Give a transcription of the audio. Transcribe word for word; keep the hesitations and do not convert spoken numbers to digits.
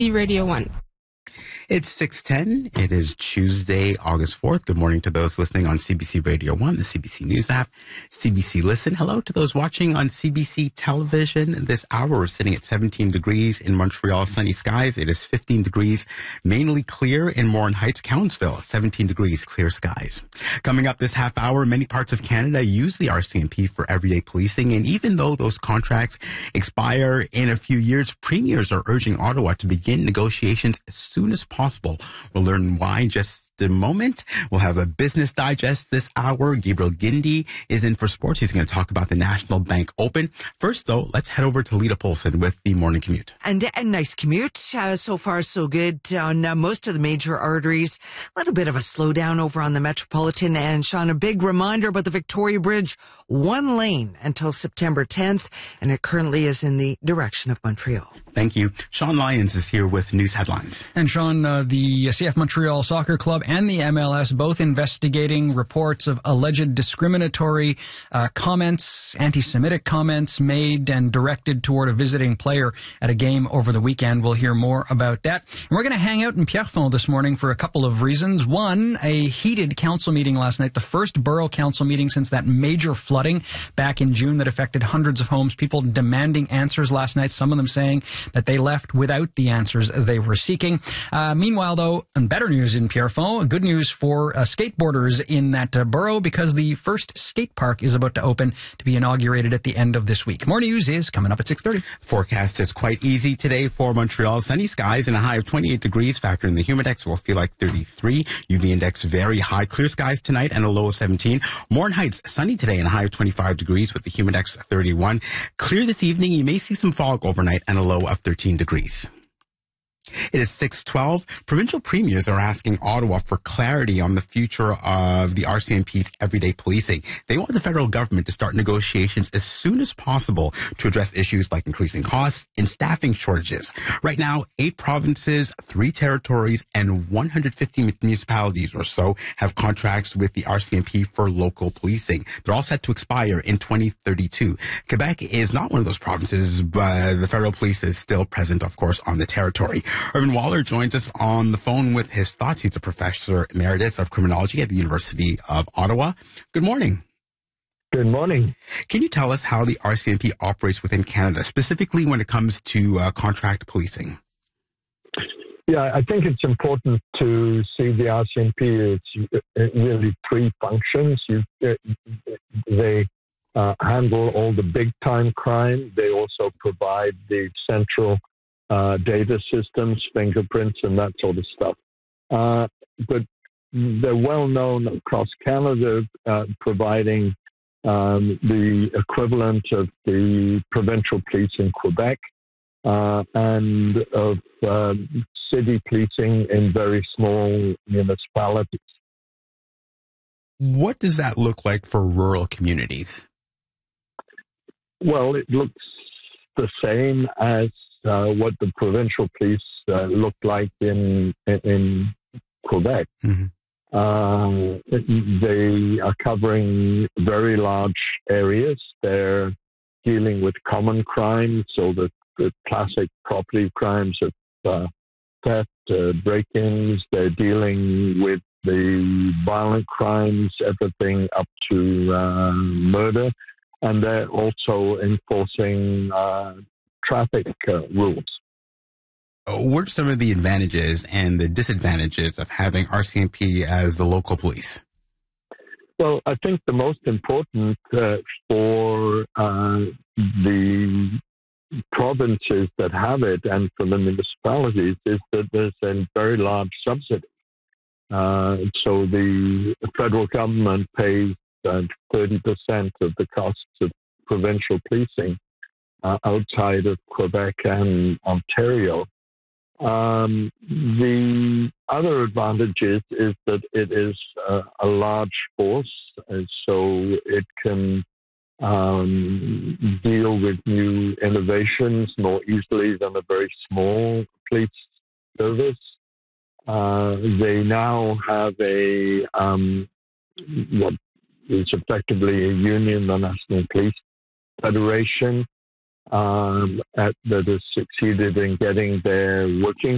Radio one. It's six ten. It is Tuesday, August fourth. Good morning to those listening on C B C Radio one, the C B C News app, C B C Listen. Hello to those watching on C B C Television. This hour we're sitting at seventeen degrees in Montreal, sunny skies. It is fifteen degrees, mainly clear in Morin Heights, Cowansville, seventeen degrees, clear skies. Coming up this half hour, many parts of Canada use the R C M P for everyday policing. And even though those contracts expire in a few years, premiers are urging Ottawa to begin negotiations as soon as possible. We'll learn why in just a moment. We'll have a business digest this hour. Gabriel Gindi is in for sports. He's going to talk about the National Bank Open. First, though, let's head over to Lita Polson with the morning commute. And a nice commute. Uh, so far, so good on uh, most of the major arteries. A little bit of a slowdown over on the Metropolitan. And Sean, a big reminder about the Victoria Bridge. One lane until September tenth. And it currently is in the direction of Montreal. Thank you. Sean Lyons is here with news headlines. And Sean, uh, the C F Montreal Soccer Club and the M L S both investigating reports of alleged discriminatory uh, comments, anti-Semitic comments made and directed toward a visiting player at a game over the weekend. We'll hear more about that. And we're going to hang out in Pierrefonds this morning for a couple of reasons. One, a heated council meeting last night, the first borough council meeting since that major flooding back in June that affected hundreds of homes. People demanding answers last night, some of them saying that they left without the answers they were seeking. Uh, meanwhile, though, and better news in Pierrefonds, good news for uh, skateboarders in that uh, borough because the first skate park is about to open to be inaugurated at the end of this week. More news is coming up at six thirty. Forecast is quite easy today for Montreal. Sunny skies and a high of twenty-eight degrees. Factor in the humidex will feel like thirty-three. U V index very high. Clear skies tonight and a low of seventeen. Morin Heights sunny today and a high of twenty-five degrees with the humidex thirty-one. Clear this evening. You may see some fog overnight and a low of thirteen degrees. It is six twelve. Provincial premiers are asking Ottawa for clarity on the future of the R C M P's everyday policing. They want the federal government to start negotiations as soon as possible to address issues like increasing costs and staffing shortages. Right now, eight provinces, three territories, and one hundred fifty municipalities or so have contracts with the R C M P for local policing. They're all set to expire in twenty thirty-two. Quebec is not one of those provinces, but the federal police is still present, of course, on the territory. Irvin Waller joins us on the phone with his thoughts. He's a professor emeritus of criminology at the University of Ottawa. Good morning. Good morning. Can you tell us how the R C M P operates within Canada, specifically when it comes to uh, contract policing? Yeah, I think it's important to see the R C M P. It's really three functions. You, they uh, handle all the big-time crime. They also provide the central Uh, data systems, fingerprints, and that sort of stuff. Uh, but they're well known across Canada, uh, providing um, the equivalent of the provincial police in Quebec uh, and of uh, city policing in very small municipalities. What does that look like for rural communities? Well, it looks the same as Uh, what the provincial police uh, looked like in in Quebec. Mm-hmm. Uh, they are covering very large areas. They're dealing with common crimes, so the, the classic property crimes of uh, theft, uh, break-ins. They're dealing with the violent crimes, everything up to uh, murder, and they're also enforcing Uh, traffic uh, rules. What are some of the advantages and the disadvantages of having R C M P as the local police? Well, I think the most important uh, for uh, the provinces that have it and for the municipalities is that there's a very large subsidy. Uh, so the federal government pays uh, thirty percent of the costs of provincial policing Uh, outside of Quebec and Ontario. Um, the other advantage is, is that it is a, a large force, and so it can um, deal with new innovations more easily than a very small police service. Uh, they now have a um, what is effectively a union, the National Police Federation, um, at, that has succeeded in getting their working